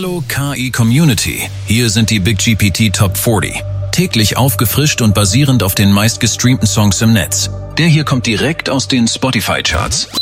Hallo KI Community, hier sind die BigGPT Top 40. Täglich aufgefrischt und basierend auf den meistgestreamten Songs im Netz. Der hier kommt direkt aus den Spotify-Charts.